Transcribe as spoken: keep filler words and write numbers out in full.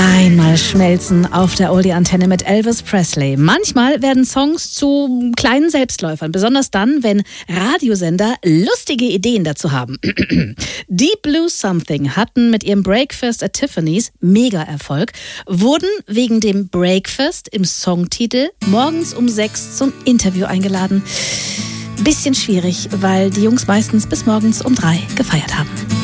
Einmal schmelzen auf der Oldie-Antenne mit Elvis Presley. Manchmal werden Songs zu kleinen Selbstläufern, besonders dann, wenn Radiosender lustige Ideen dazu haben. Deep Blue Something hatten mit ihrem Breakfast at Tiffany's Mega-Erfolg, wurden wegen dem Breakfast im Songtitel morgens um sechs zum Interview eingeladen. Bisschen schwierig, weil die Jungs meistens bis morgens um drei gefeiert haben.